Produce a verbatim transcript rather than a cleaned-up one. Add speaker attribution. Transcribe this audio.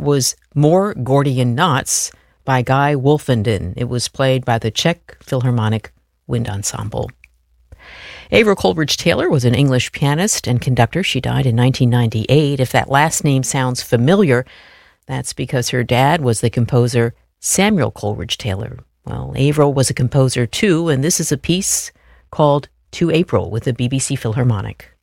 Speaker 1: was More Gordian Knots by Guy Wolfenden. It was played by the Czech Philharmonic Wind Ensemble. Avril Coleridge-Taylor was an English pianist and conductor. She died in nineteen ninety-eight. If that last name sounds familiar, that's because her dad was the composer Samuel Coleridge-Taylor. Well, Avril was a composer too, and this is a piece called To April with the B B C Philharmonic.